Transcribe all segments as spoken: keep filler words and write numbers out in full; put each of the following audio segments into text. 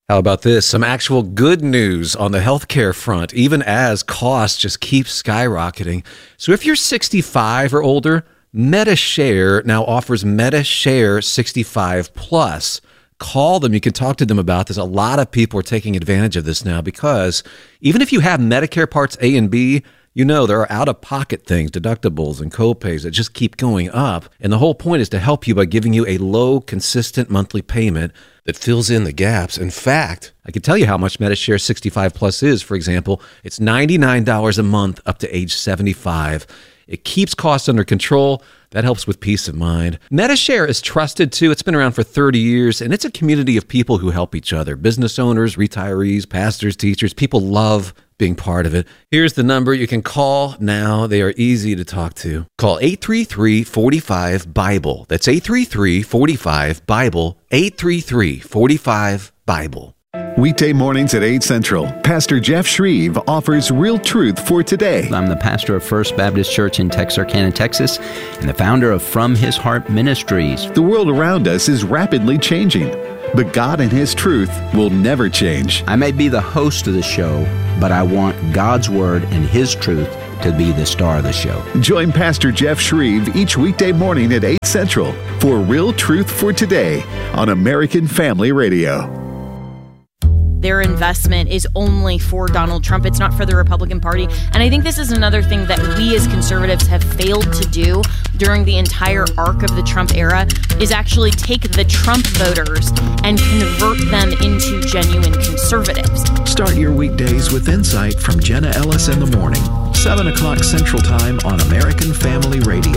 How about this? Some actual good news on the healthcare front, even as costs just keep skyrocketing. So if you're sixty-five or older, MediShare now offers MediShare sixty-five plus. Call them. You can talk to them about this. A lot of people are taking advantage of this now because even if you have Medicare Parts A and B, you know there are out-of-pocket things, deductibles and copays that just keep going up. And the whole point is to help you by giving you a low, consistent monthly payment that fills in the gaps. In fact, I can tell you how much MediShare sixty-five plus is. For example, it's ninety-nine dollars a month up to age seventy-five. It keeps costs under control. That helps with peace of mind. MediShare is trusted too. It's been around for thirty years, and it's a community of people who help each other. Business owners, retirees, pastors, teachers. People love being part of it. Here's the number you can call now. They are easy to talk to. Call eight three three, four five, BIBLE. That's eight three three, four five, BIBLE. eight three three, four five, BIBLE. Weekday mornings at eight Central, Pastor Jeff Shreve offers real truth for today. I'm the pastor of First Baptist Church in Texarkana, Texas, and the founder of From His Heart Ministries. The world around us is rapidly changing, but God and His truth will never change. I may be the host of the show, but I want God's Word and His truth to be the star of the show. Join Pastor Jeff Shreve each weekday morning at eight Central for Real Truth for Today on American Family Radio. Their investment is only for Donald Trump. It's not for the Republican Party. And I think this is another thing that we as conservatives have failed to do during the entire arc of the Trump era is actually take the Trump voters and convert them into genuine conservatives. Start your weekdays with insight from Jenna Ellis in the morning, seven o'clock Central Time on American Family Radio.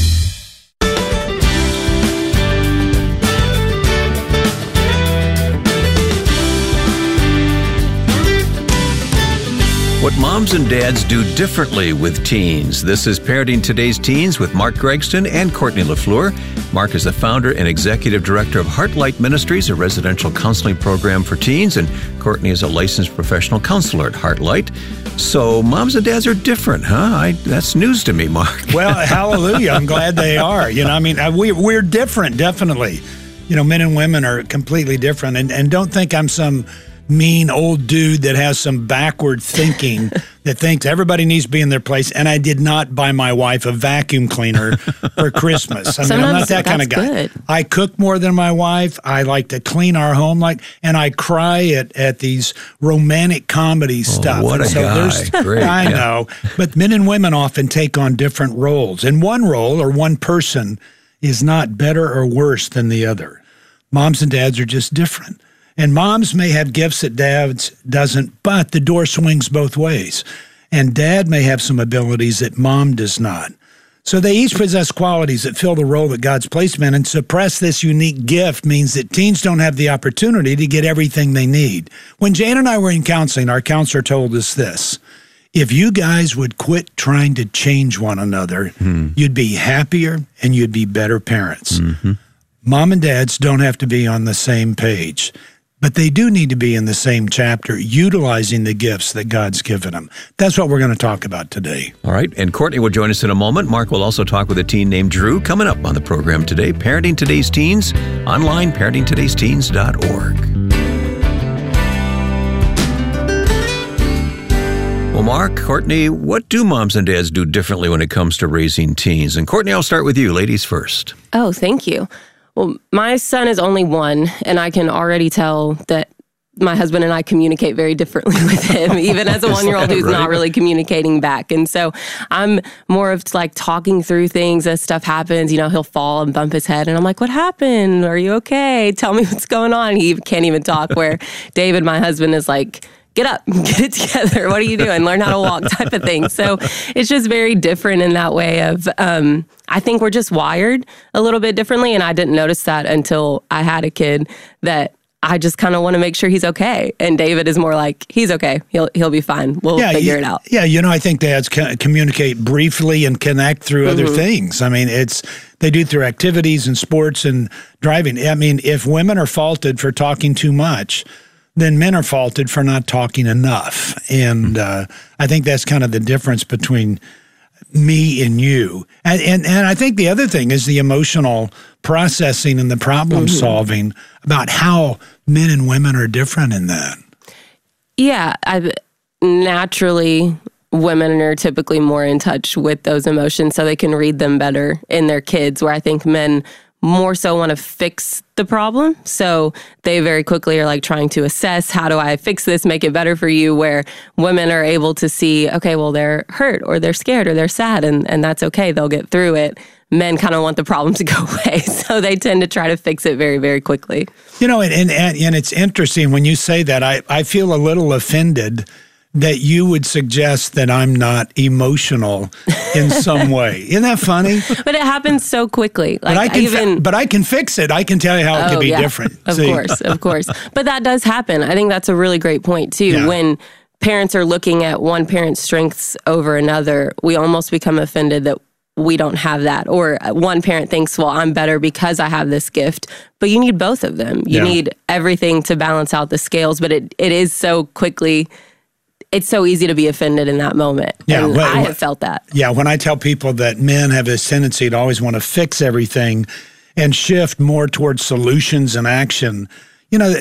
What moms and dads do differently with teens. This is Parenting Today's Teens with Mark Gregston and Courtney LaFleur. Mark is the founder and executive director of Heartlight Ministries, a residential counseling program for teens, and Courtney is a licensed professional counselor at Heartlight. So moms and dads are different, huh? I, that's news to me, Mark. Well, hallelujah. I'm glad they are. You know, I mean, we, we're different, definitely. You know, men and women are completely different. And, and don't think I'm some mean old dude that has some backward thinking that thinks everybody needs to be in their place. And I did not buy my wife a vacuum cleaner for Christmas. I mean, Sometimes I'm not that kind of guy. Good. I cook more than my wife. I like to clean our home, like, and I cry at, at these romantic comedy Oh, stuff. what And a so guy. there's- Great, I yeah. know. But men and women often take on different roles. And one role or one person is not better or worse than the other. Moms and dads are just different. And moms may have gifts that dads doesn't, but the door swings both ways. And dad may have some abilities that mom does not. So they each possess qualities that fill the role that God's placed them in, and suppress this unique gift means that teens don't have the opportunity to get everything they need. When Jane and I were in counseling, our counselor told us this: if you guys would quit trying to change one another, hmm. you'd be happier and you'd be better parents. Mm-hmm. Mom and dads don't have to be on the same page, but they do need to be in the same chapter, utilizing the gifts that God's given them. That's what we're going to talk about today. All right, and Courtney will join us in a moment. Mark will also talk with a teen named Drew coming up on the program today. Parenting Today's Teens, online, parenting todays teens dot org. Well, Mark, Courtney, what do moms and dads do differently when it comes to raising teens? And Courtney, I'll start with you. Ladies first. Oh, thank you. Well, my son is only one, and I can already tell that my husband and I communicate very differently with him, even as a one-year-old who's right? not really communicating back. And so I'm more of like talking through things as stuff happens. You know, he'll fall and bump his head, and I'm like, what happened? Are you okay? Tell me what's going on. He can't even talk, where David, my husband, is like, get up, get it together. What are you doing? Learn how to walk type of thing. So it's just very different in that way of, um, I think we're just wired a little bit differently. And I didn't notice that until I had a kid, that I just kind of want to make sure he's okay. And David is more like, he's okay. He'll he'll be fine. We'll yeah, figure you, it out. Yeah, you know, I think dads can communicate briefly and connect through mm-hmm. other things. I mean, it's they do through activities and sports and driving. I mean, if women are faulted for talking too much, then men are faulted for not talking enough. And uh, I think that's kind of the difference between me and you. And, and and I think the other thing is the emotional processing and the problem mm-hmm. solving about how men and women are different in that. Yeah, I, naturally, women are typically more in touch with those emotions so they can read them better in their kids, where I think men more so want to fix the problem. So they very quickly are like trying to assess, how do I fix this, make it better for you, where women are able to see, okay, well, they're hurt or they're scared or they're sad, and, and that's okay. They'll get through it. Men kind of want the problem to go away. So they tend to try to fix it very, very quickly. You know, and, and, and it's interesting when you say that. I, I feel a little offended that you would suggest that I'm not emotional in some way. Isn't that funny? But it happens so quickly. Like but, I can even, fi- but I can fix it. I can tell you how it oh, can be yeah. different. Of See? course, of course. But that does happen. I think that's a really great point, too. Yeah. When parents are looking at one parent's strengths over another, we almost become offended that we don't have that. Or one parent thinks, well, I'm better because I have this gift. But you need both of them. You yeah. need everything to balance out the scales. But it, it is so quickly... It's so easy to be offended in that moment. Yeah, and well, I have felt that. Yeah, when I tell people that men have this tendency to always want to fix everything and shift more towards solutions and action, you know,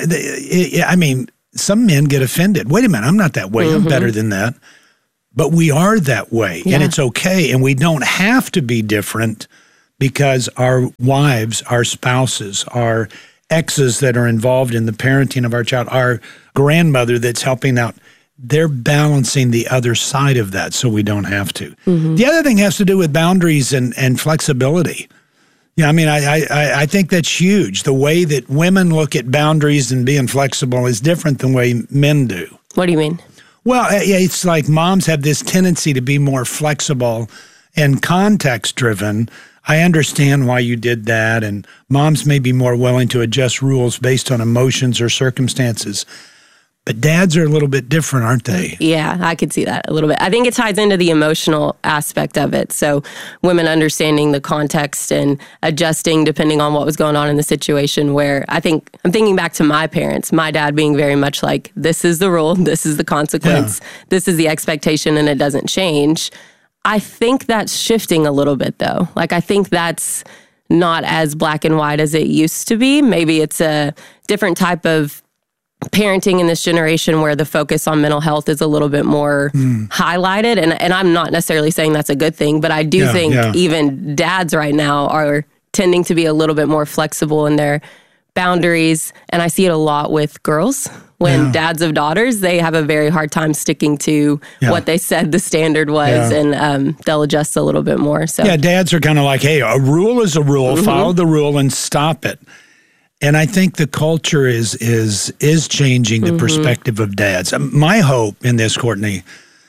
I mean, some men get offended. Wait a minute, I'm not that way. Mm-hmm. I'm better than that. But we are that way, yeah. and it's okay. And we don't have to be different because our wives, our spouses, our exes that are involved in the parenting of our child, our grandmother that's helping out, they're balancing the other side of that so we don't have to. Mm-hmm. The other thing has to do with boundaries and, and flexibility. Yeah, I mean, I, I I think that's huge. The way that women look at boundaries and being flexible is different than the way men do. What do you mean? Well, it's like moms have this tendency to be more flexible and context-driven. I understand why you did that, and moms may be more willing to adjust rules based on emotions or circumstances. But dads are a little bit different, aren't they? Yeah, I could see that a little bit. I think it ties into the emotional aspect of it. So women understanding the context and adjusting depending on what was going on in the situation, where I think, I'm thinking back to my parents, my dad being very much like, this is the rule, this is the consequence, yeah. this is the expectation, and it doesn't change. I think that's shifting a little bit, though. Like, I think that's not as black and white as it used to be. Maybe it's a different type of parenting in this generation where the focus on mental health is a little bit more mm. highlighted. And and I'm not necessarily saying that's a good thing, but I do yeah, think yeah. even dads right now are tending to be a little bit more flexible in their boundaries. And I see it a lot with girls. When yeah. dads of daughters, they have a very hard time sticking to yeah. what they said the standard was, yeah. and um, they'll adjust a little bit more. So yeah, dads are kind of like, hey, a rule is a rule, mm-hmm. follow the rule and stop it. And I think the culture is is is changing the mm-hmm. perspective of dads. My hope in this, Courtney,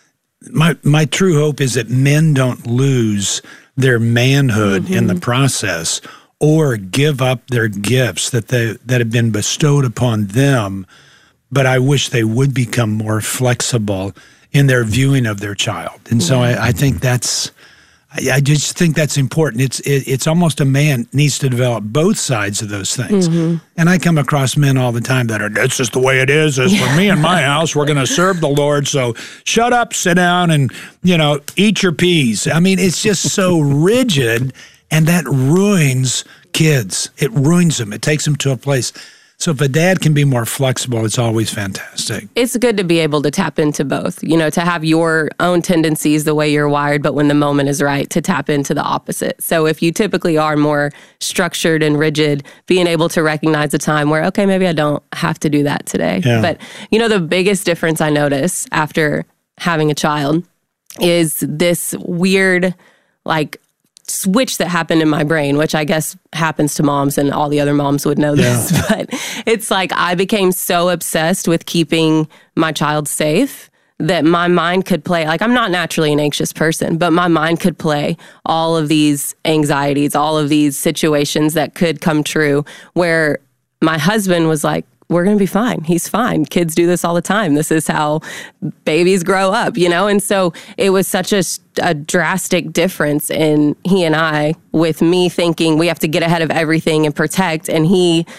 my my true hope is that men don't lose their manhood mm-hmm. in the process or give up their gifts that they that have been bestowed upon them. But I wish they would become more flexible in their viewing of their child. And so I, I think that's. I just think that's important. It's it, it's almost a man needs to develop both sides of those things. Mm-hmm. And I come across men all the time that are, that's just the way it is. As for me and my house, we're going to serve the Lord. So shut up, sit down, and, you know, eat your peas. I mean, it's just so rigid, and that ruins kids. It ruins them. It takes them to a place. So if a dad can be more flexible, it's always fantastic. It's good to be able to tap into both, you know, to have your own tendencies the way you're wired, but when the moment is right, to tap into the opposite. So if you typically are more structured and rigid, being able to recognize a time where, okay, maybe I don't have to do that today. Yeah. But, you know, the biggest difference I notice after having a child is this weird, like, switch that happened in my brain, which I guess happens to moms, and all the other moms would know this, yeah. but it's like I became so obsessed with keeping my child safe that my mind could play, like I'm not naturally an anxious person, but my mind could play all of these anxieties, all of these situations that could come true, where my husband was like, we're going to be fine. He's fine. Kids do this all the time. This is how babies grow up, you know? And so it was such a, a drastic difference in he and I, with me thinking we have to get ahead of everything and protect, and he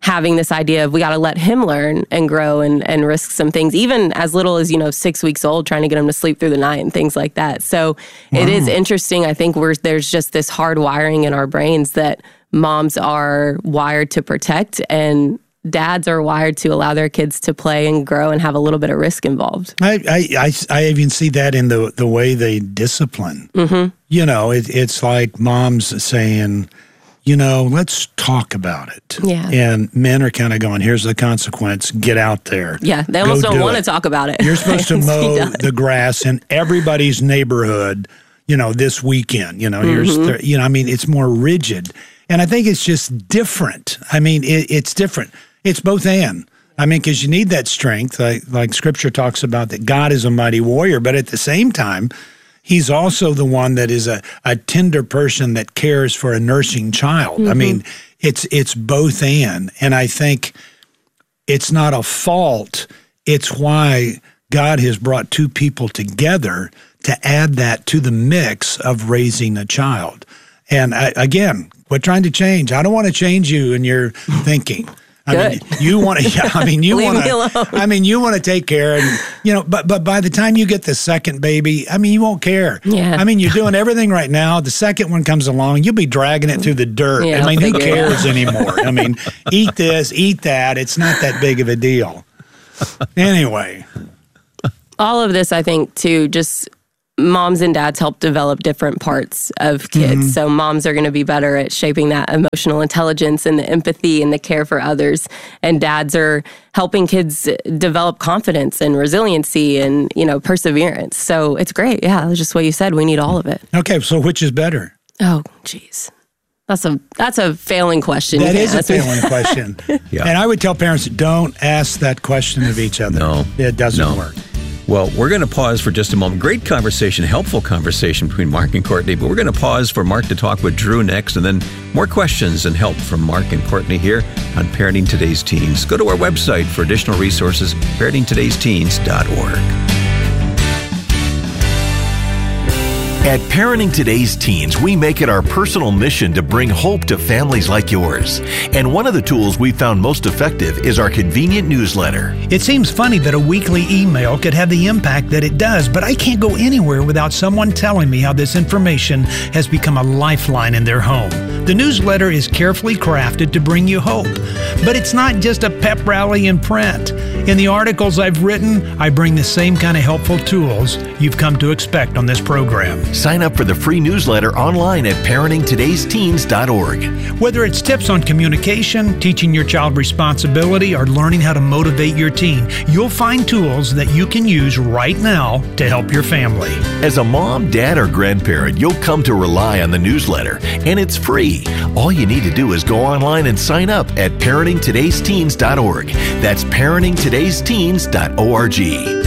having this idea of we got to let him learn and grow and, and risk some things, even as little as, you know, six weeks old, trying to get him to sleep through the night and things like that. So wow. It is interesting. I think we're there's just this hard wiring in our brains that moms are wired to protect and dads are wired to allow their kids to play and grow and have a little bit of risk involved. I I, I, I even see that in the, the way they discipline. Mm-hmm. You know, it, it's like moms saying, you know, let's talk about it. Yeah. And men are kind of going, here's the consequence, get out there. Yeah, they almost don't want to talk about it. You're supposed to mow the grass in everybody's neighborhood, you know, this weekend. You know, mm-hmm. here's, th- you know, I mean, it's more rigid. And I think it's just different. I mean, it, it's different. It's both and. I mean, because you need that strength, like, like Scripture talks about that God is a mighty warrior, but at the same time, He's also the one that is a, a tender person that cares for a nursing child. Mm-hmm. I mean, it's it's both and. And I think it's not a fault. It's why God has brought two people together to add that to the mix of raising a child. And I, again, we're trying to change. I don't want to change you in your thinking. I Good. mean, you want to. Yeah, I mean, you want to. I mean, you want to take care, and you know. But but by the time you get the second baby, I mean, you won't care. Yeah. I mean, you're doing everything right now. The second one comes along, you'll be dragging it through the dirt. Yeah, I mean, who cares it anymore? I mean, eat this, eat that. It's not that big of a deal. Anyway, all of this, I think, too, just. Moms and dads help develop different parts of kids. Mm-hmm. So moms are going to be better at shaping that emotional intelligence and the empathy and the care for others. And dads are helping kids develop confidence and resiliency and, you know, perseverance. So it's great. Yeah, that's just what you said. We need all of it. Okay, so which is better? Oh, geez. That's a that's a failing question. That is a failing question. Yeah. And I would tell parents, don't ask that question of each other. No. It doesn't no. work. Well, we're going to pause for just a moment. Great conversation, helpful conversation between Mark and Courtney, but we're going to pause for Mark to talk with Drew next, and then more questions and help from Mark and Courtney here on Parenting Today's Teens. Go to our website for additional resources, parenting todays teens dot org. At Parenting Today's Teens, we make it our personal mission to bring hope to families like yours. And one of the tools we found most effective is our convenient newsletter. It seems funny that a weekly email could have the impact that it does, but I can't go anywhere without someone telling me how this information has become a lifeline in their home. The newsletter is carefully crafted to bring you hope, but it's not just a pep rally in print. In the articles I've written, I bring the same kind of helpful tools you've come to expect on this program. Sign up for the free newsletter online at parenting todays teens dot org. Whether it's tips on communication, teaching your child responsibility, or learning how to motivate your teen, you'll find tools that you can use right now to help your family. As a mom, dad, or grandparent, you'll come to rely on the newsletter, and it's free. All you need to do is go online and sign up at parenting todays teens dot org. That's parenting todays teens dot org.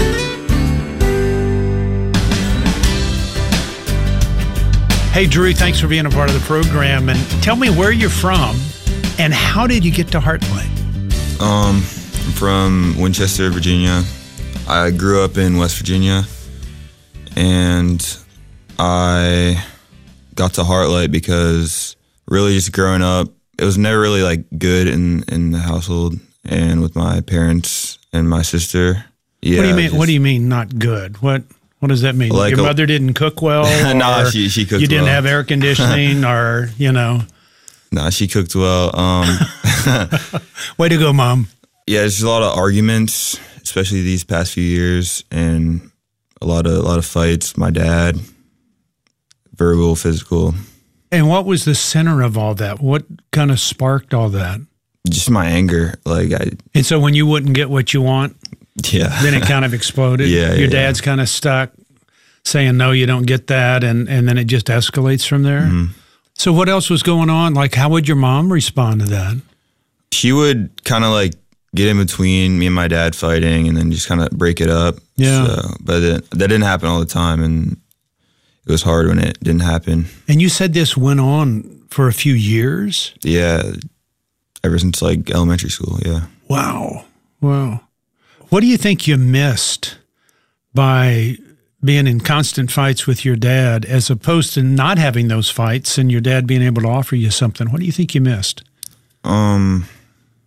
Hey, Drew, thanks for being a part of the program. And tell me where you're from and how did you get to Heartlight? Um, I'm from Winchester, Virginia. I grew up in West Virginia, and I got to Heartlight because really just growing up, it was never really like good in, in the household and with my parents and my sister. Yeah. What do you mean? Just, what do you mean not good? What What does that mean? Like Your a, mother didn't cook well? Nah, she she cooked. You didn't well. have air conditioning, or you know? Nah, she cooked well. Um, Way to go, Mom. Yeah, there's a lot of arguments, especially these past few years, and a lot of a lot of fights. My dad, verbal, physical. And what was the center of all that? What kind of sparked all that? Just my anger, like I. And so when you wouldn't get what you want, yeah, then it kind of exploded. yeah, your yeah, dad's yeah. kind of stuck, saying no, you don't get that, and and then it just escalates from there. Mm-hmm. So what else was going on? Like, how would your mom respond to that? She would kind of like get in between me and my dad fighting, and then just kind of break it up. Yeah, so, but it, that didn't happen all the time, and it was hard when it didn't happen. And you said this went on for a few years? Yeah, ever since like elementary school, yeah. Wow. Wow. What do you think you missed by being in constant fights with your dad as opposed to not having those fights and your dad being able to offer you something? What do you think you missed? Um,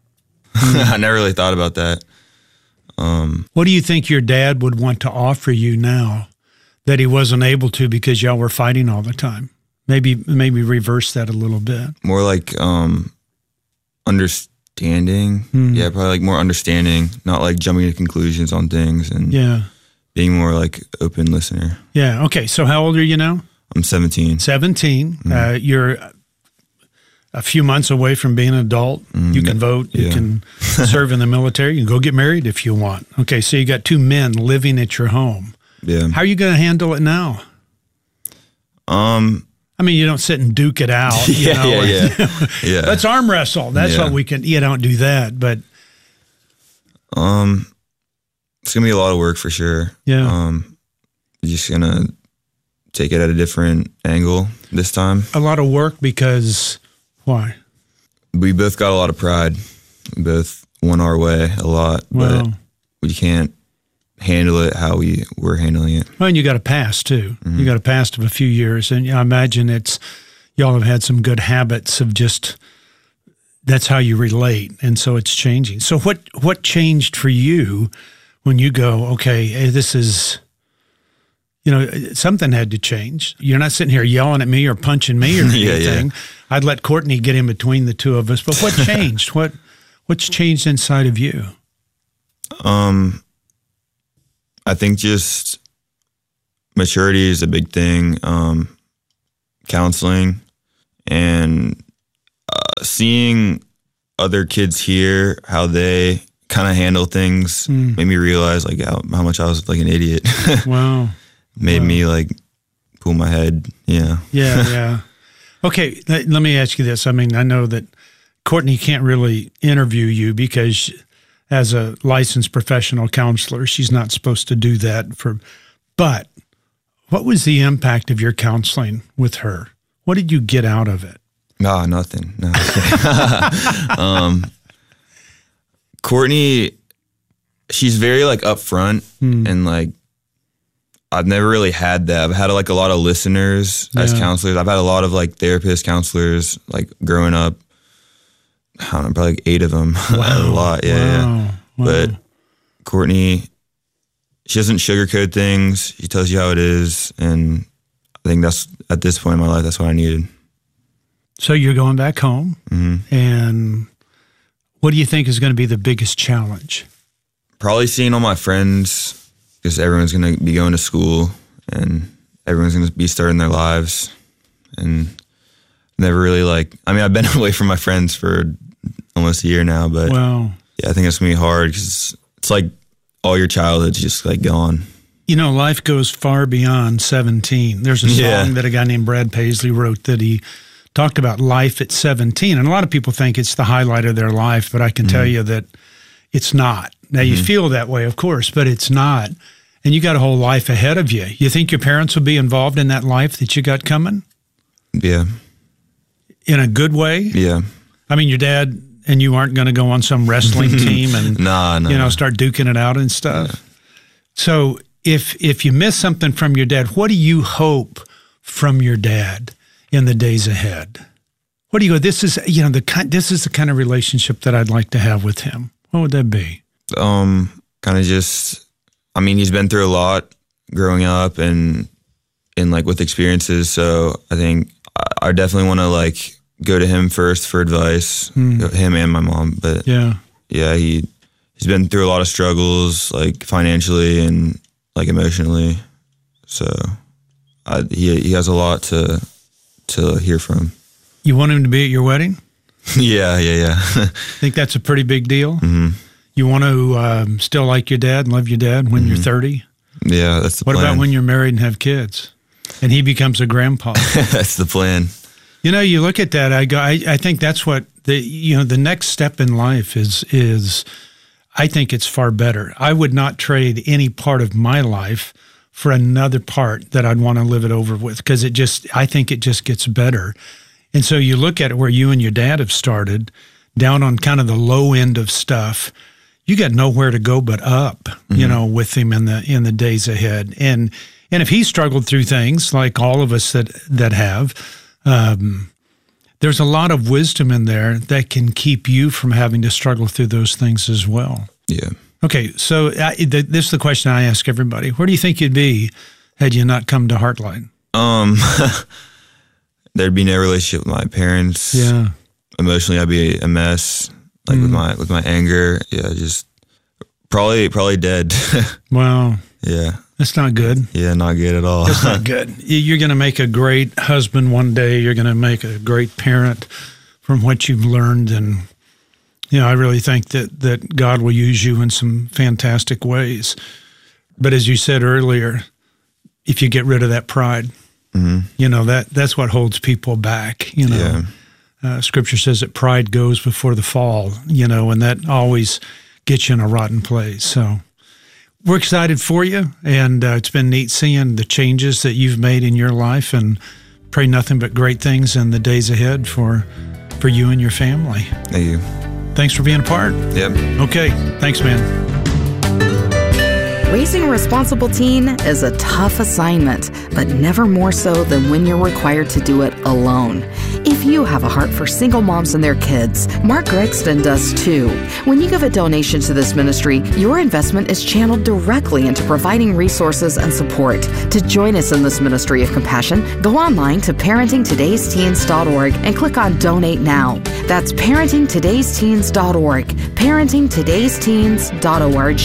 I never really thought about that. Um, what do you think your dad would want to offer you now that he wasn't able to because y'all were fighting all the time? Maybe maybe reverse that a little bit. More like um, understanding. Mm. Yeah, probably like more understanding, not like jumping to conclusions on things, and yeah. being more like open listener. Yeah. Okay. So how old are you now? I'm seventeen. seventeen. Mm. Uh, you're a few months away from being an adult. Mm. You can vote. You yeah. can serve in the military. You can go get married if you want. Okay. So you got two men living at your home. Yeah. How are you going to handle it now? Um. I mean, you don't sit and duke it out. You yeah, know, yeah, or, yeah. You know, yeah. Let's arm wrestle. That's yeah. what we can. You don't do that, but um, it's gonna be a lot of work for sure. Yeah. Um, you're just gonna take it at a different angle this time. A lot of work because why? We both got a lot of pride. We both won our way a lot, wow. but we can't handle it how we were handling it. Well, and you got a past too. Mm-hmm. You got a past of a few years, and I imagine it's y'all have had some good habits of just that's how you relate, and so it's changing. So what what changed for you when you go, okay, this is, you know, something had to change. You're not sitting here yelling at me or punching me or yeah, anything. Yeah. I'd let Courtney get in between the two of us. But what changed? what what's changed inside of you? Um. I think just maturity is a big thing, um, counseling, and uh, seeing other kids here, how they kind of handle things, mm. made me realize like how, how much I was like an idiot. Wow. Made wow. me like pull my head, yeah. Yeah, yeah. Okay, let, let me ask you this. I mean, I know that Courtney can't really interview you because as a licensed professional counselor, she's not supposed to do that. For, but what was the impact of your counseling with her? What did you get out of it? Nah, nothing. No. um, Courtney, she's very like upfront mm. and like I've never really had that. I've had like a lot of listeners yeah. as counselors. I've had a lot of like therapist counselors like growing up. I don't know, probably like eight of them. Wow. A lot, yeah, wow. yeah. Wow. But Courtney, she doesn't sugarcoat things. She tells you how it is, and I think that's at this point in my life, that's what I needed. So you're going back home, mm-hmm. and what do you think is going to be the biggest challenge? Probably seeing all my friends, because everyone's going to be going to school, and everyone's going to be starting their lives, and never really like. I mean, I've been away from my friends for almost a year now, but wow. yeah, I think it's gonna be hard because it's like all your childhood's just like gone. You know, life goes far beyond seventeen. There's a song yeah. that a guy named Brad Paisley wrote that he talked about life at seventeen, and a lot of people think it's the highlight of their life, but I can mm-hmm. tell you that it's not. Now, you mm-hmm. feel that way, of course, but it's not. And you got a whole life ahead of you. You think your parents will be involved in that life that you got coming? Yeah. In a good way? Yeah. I mean, your dad and you aren't going to go on some wrestling team and nah, nah. you know start duking it out and stuff. Yeah. So if if you miss something from your dad, what do you hope from your dad in the days ahead? What do you go? This is you know the kind. This is the kind of relationship that I'd like to have with him. What would that be? Um, kind of just. I mean, he's been through a lot growing up and and like with experiences. So I think I, I definitely want to like. Go to him first for advice, mm. him and my mom. But yeah, yeah, he he's been through a lot of struggles, like financially and like emotionally. So I, he he has a lot to to hear from. You want him to be at your wedding? yeah, yeah, yeah. Think that's a pretty big deal. Mm-hmm. You want to um, still like your dad and love your dad when mm-hmm. you're thirty? Yeah, that's the what plan. What about when you're married and have kids, and he becomes a grandpa? That's the plan. You know, you look at that. I go. I, I think that's what the you know the next step in life is. Is I think it's far better. I would not trade any part of my life for another part that I'd want to live it over with because it just. I think it just gets better. And so you look at it where you and your dad have started, down on kind of the low end of stuff. You got nowhere to go but up. Mm-hmm. You know, with him in the in the days ahead. And and if he struggled through things like all of us that that have. Um, there's a lot of wisdom in there that can keep you from having to struggle through those things as well. Yeah. Okay, so uh, th- this is the question I ask everybody. Where do you think you'd be had you not come to Heartlight? Um, there'd be no relationship with my parents. Yeah. Emotionally, I'd be a mess. Like mm. with my with my anger, yeah, just probably probably dead. Wow. Yeah. That's not good. Yeah, not good at all. That's not good. You're going to make a great husband one day. You're going to make a great parent from what you've learned. And, you know, I really think that, that God will use you in some fantastic ways. But as you said earlier, if you get rid of that pride, mm-hmm. you know, that that's what holds people back, you know. Yeah. Uh, scripture says that pride goes before the fall, you know, and that always gets you in a rotten place. So we're excited for you, and uh, it's been neat seeing the changes that you've made in your life, and pray nothing but great things in the days ahead for for you and your family. Thank you. Thanks for being a part. Yep. Okay. Thanks, man. Raising a responsible teen is a tough assignment, but never more so than when you're required to do it alone. If you have a heart for single moms and their kids, Mark Gregston does too. When you give a donation to this ministry, your investment is channeled directly into providing resources and support. To join us in this ministry of compassion, go online to parenting today's teens dot org and click on Donate Now. That's parenting today's teens dot org, parenting today's teens dot org.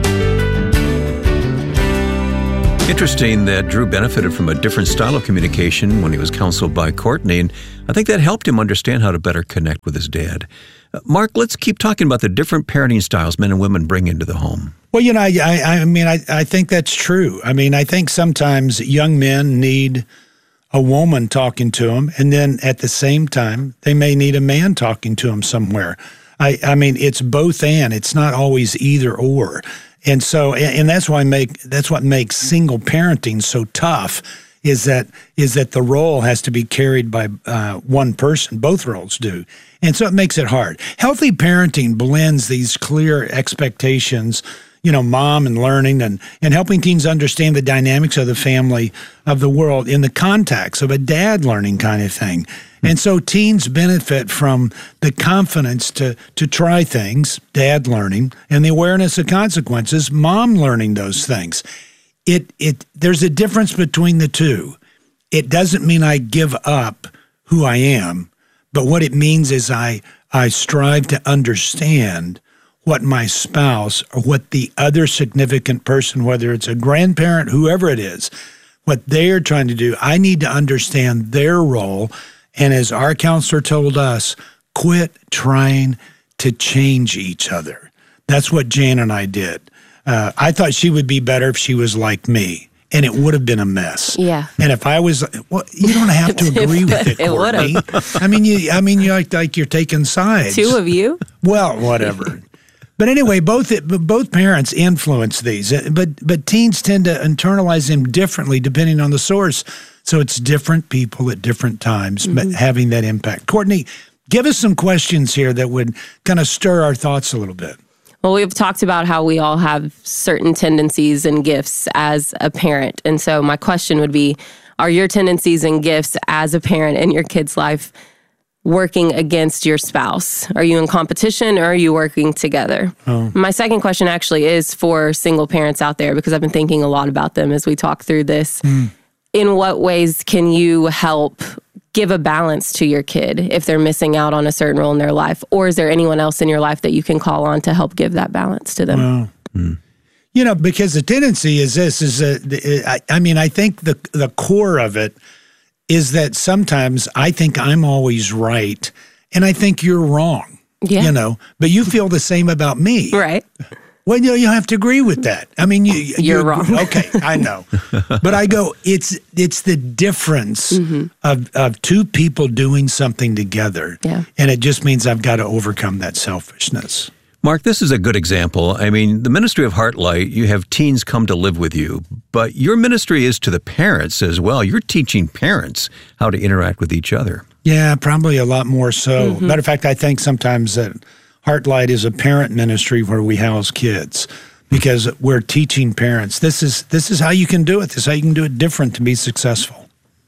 Interesting that Drew benefited from a different style of communication when he was counseled by Courtney, and I think that helped him understand how to better connect with his dad. Uh, Mark, let's keep talking about the different parenting styles men and women bring into the home. Well, you know, I, I, I mean, I, I think that's true. I mean, I think sometimes young men need a woman talking to them, and then at the same time, they may need a man talking to them somewhere. I, I mean, it's both and. It's not always either or. And so, and that's why make that's what makes single parenting so tough. Is that is that the role has to be carried by uh, one person. Both roles do, and so it makes it hard. Healthy parenting blends these clear expectations, you know, mom and learning, and and helping teens understand the dynamics of the family, of the world, in the context of a dad learning kind of thing. And so teens benefit from the confidence to to try things, dad learning, and the awareness of consequences, mom learning those things. It it there's a difference between the two. It doesn't mean I give up who I am, but what it means is I I strive to understand what my spouse or what the other significant person, whether it's a grandparent, whoever it is, what they're trying to do. I need to understand their role. And as our counselor told us, quit trying to change each other. That's what Jan and I did. Uh, I thought she would be better if she was like me, and it would have been a mess. Yeah. And if I was, well, you don't have to agree with it, it Courtney. I mean, you. I mean, you act like you're taking sides. Two of you. Well, whatever. But anyway, both both parents influence these, but but teens tend to internalize them differently depending on the source. So it's different people at different times mm-hmm. having that impact. Courtney, give us some questions here that would kind of stir our thoughts a little bit. Well, we've talked about how we all have certain tendencies and gifts as a parent. And so my question would be, are your tendencies and gifts as a parent in your kid's life working against your spouse? Are you in competition or are you working together? Oh. My second question actually is for single parents out there, because I've been thinking a lot about them as we talk through this. Mm. In what ways can you help give a balance to your kid if they're missing out on a certain role in their life? Or is there anyone else in your life that you can call on to help give that balance to them? Well, mm. You know, because the tendency is this, is a, I, I mean, I think the the core of it is that sometimes I think I'm always right and I think you're wrong, yeah. you know, but you feel the same about me. Right. Well, you know, you have to agree with that. I mean, you, you're, you're wrong. Okay, I know. But I go, it's it's the difference mm-hmm. of, of two people doing something together. Yeah. And it just means I've got to overcome that selfishness. Mark, this is a good example. I mean, the ministry of Heartlight, you have teens come to live with you, but your ministry is to the parents as well. You're teaching parents how to interact with each other. Yeah, probably a lot more so. Mm-hmm. Matter of fact, I think sometimes that Heartlight is a parent ministry where we house kids because we're teaching parents. This is this is how you can do it. This is how you can do it different to be successful. Yeah.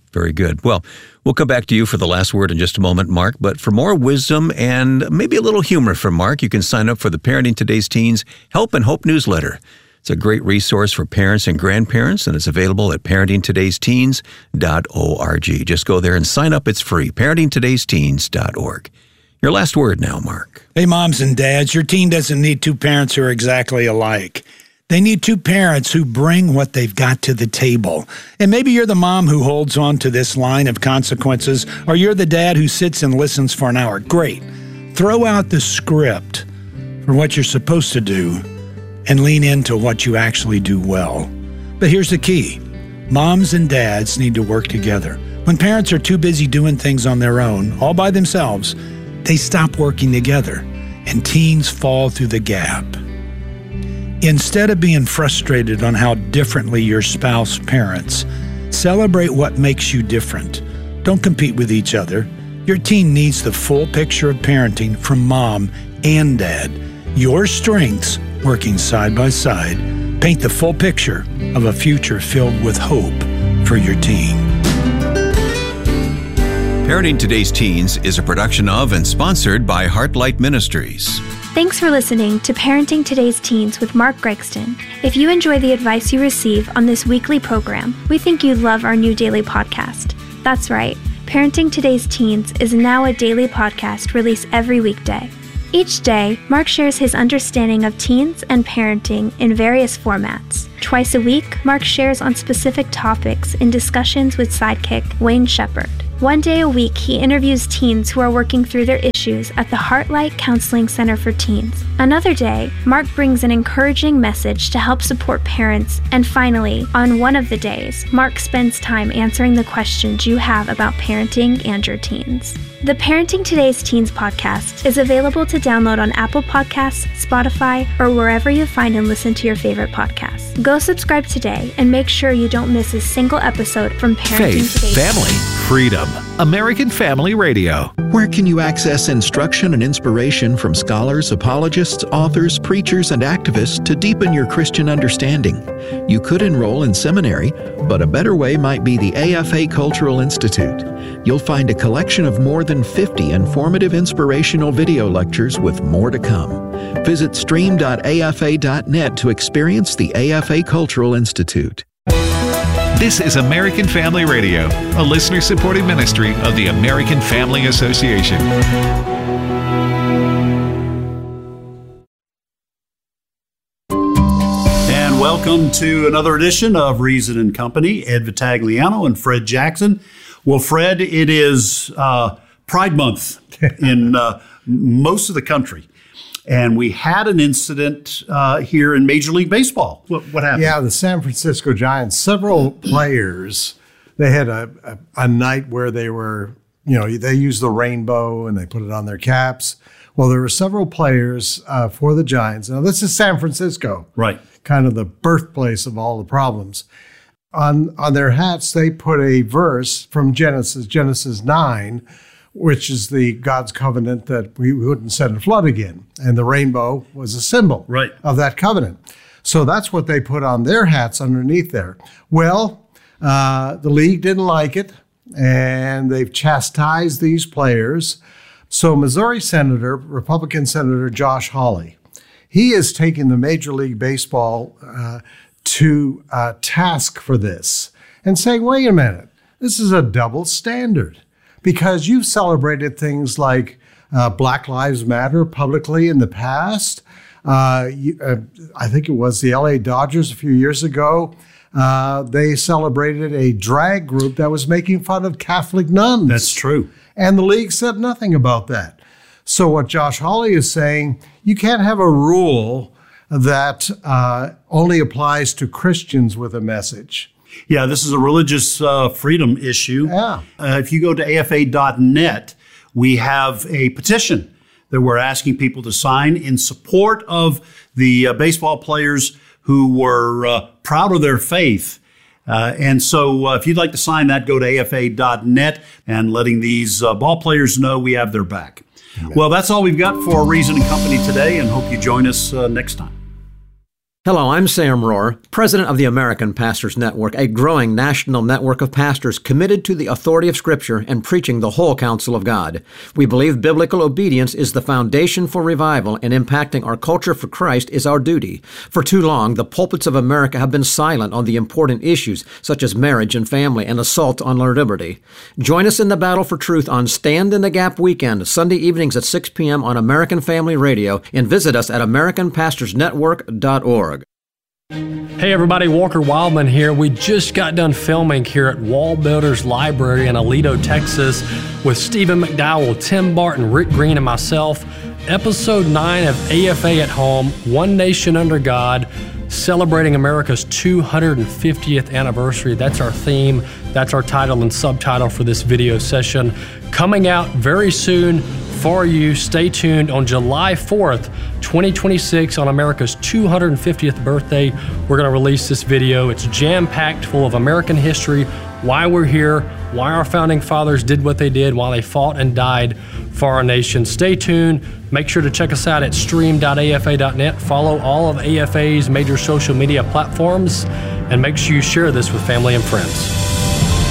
Very good. Well, we'll come back to you for the last word in just a moment, Mark. But for more wisdom and maybe a little humor from Mark, you can sign up for the Parenting Today's Teens Help and Hope newsletter. It's a great resource for parents and grandparents, and it's available at parenting todays teens dot org. Just go there and sign up. It's free, parenting todays teens dot org. Your last word now, Mark. Hey, moms and dads, your teen doesn't need two parents who are exactly alike. They need two parents who bring what they've got to the table. And maybe you're the mom who holds on to this line of consequences, or you're the dad who sits and listens for an hour. Great. Throw out the script for what you're supposed to do and lean into what you actually do well. But here's the key. Moms and dads need to work together. When parents are too busy doing things on their own, all by themselves, they stop working together, and teens fall through the gap. Instead of being frustrated on how differently your spouse parents, celebrate what makes you different. Don't compete with each other. Your teen needs the full picture of parenting from mom and dad. Your strengths, working side by side, paint the full picture of a future filled with hope for your teen. Parenting Today's Teens is a production of and sponsored by Heartlight Ministries. Thanks for listening to Parenting Today's Teens with Mark Gregston. If you enjoy the advice you receive on this weekly program, we think you'd love our new daily podcast. That's right, Parenting Today's Teens is now a daily podcast released every weekday. Each day, Mark shares his understanding of teens and parenting in various formats. Twice a week, Mark shares on specific topics in discussions with sidekick Wayne Shepherd. One day a week, he interviews teens who are working through their issues at the Heartlight Counseling Center for Teens. Another day, Mark brings an encouraging message to help support parents. And finally, on one of the days, Mark spends time answering the questions you have about parenting and your teens. The Parenting Today's Teens podcast is available to download on Apple Podcasts, Spotify, or wherever you find and listen to your favorite podcasts. Go subscribe today and make sure you don't miss a single episode from Parenting Faith, Today's family, Teens. freedom. American Family Radio. Where can you access instruction and inspiration from scholars, apologists, authors, preachers, and activists to deepen your Christian understanding? You could enroll in seminary, but a better way might be the A F A Cultural Institute. You'll find a collection of more than fifty informative inspirational video lectures with more to come. Visit stream dot a f a dot net to experience the A F A Cultural Institute. This is American Family Radio, a listener-supported ministry of the American Family Association. And welcome to another edition of Reason and Company. Ed Vitagliano and Fred Jackson. Well, Fred, it is uh, Pride Month in uh, most of the country. And we had an incident uh, here in Major League Baseball. What, what happened? Yeah, the San Francisco Giants, several players, they had a, a, a night where they were, you know, they used the rainbow and they put it on their caps. Well, there were several players uh, for the Giants. Now, this is San Francisco. Right. Kind of the birthplace of all the problems. On, on their hats, they put a verse from Genesis, Genesis nine, which is the God's covenant that we wouldn't send a flood again. And the rainbow was a symbol right. of that covenant. So that's what they put on their hats underneath there. Well, uh, the league didn't like it, and they've chastised these players. So Missouri Senator, Republican Senator Josh Hawley, he is taking the Major League Baseball uh, to uh, task for this and saying, wait a minute, this is a double standard. Because you've celebrated things like uh, Black Lives Matter publicly in the past. Uh, you, uh, I think it was the L A Dodgers a few years ago. Uh, they celebrated a drag group that was making fun of Catholic nuns. That's true. And the league said nothing about that. So what Josh Hawley is saying, you can't have a rule that uh, only applies to Christians with a message. Yeah, this is a religious uh, freedom issue. Yeah. Uh, if you go to A F A dot net, we have a petition that we're asking people to sign in support of the uh, baseball players who were uh, proud of their faith. Uh, and so uh, if you'd like to sign that, go to A F A dot net and letting these uh, ball players know we have their back. Amen. Well, that's all we've got for Reason and Company today, and hope you join us uh, next time. Hello, I'm Sam Rohr, president of the American Pastors Network, a growing national network of pastors committed to the authority of Scripture and preaching the whole counsel of God. We believe biblical obedience is the foundation for revival, and impacting our culture for Christ is our duty. For too long, the pulpits of America have been silent on the important issues such as marriage and family and assault on our liberty. Join us in the battle for truth on Stand in the Gap weekend, Sunday evenings at six p.m. on American Family Radio, and visit us at american pastors network dot org. Hey everybody, Walker Wildman here. We just got done filming here at Wall Builders Library in Aledo, Texas with Stephen McDowell, Tim Barton, Rick Green, and myself. Episode nine of A F A at Home, One Nation Under God, celebrating America's two hundred fiftieth anniversary. That's our theme. That's our title and subtitle for this video session. Coming out very soon for you. Stay tuned. On July fourth, twenty twenty-six, on America's two hundred fiftieth birthday, we're going to release this video. It's jam-packed full of American history, why we're here, why our founding fathers did what they did, why they fought and died for our nation. Stay tuned. Make sure to check us out at stream dot A F A dot net. Follow all of A F A's major social media platforms, and make sure you share this with family and friends.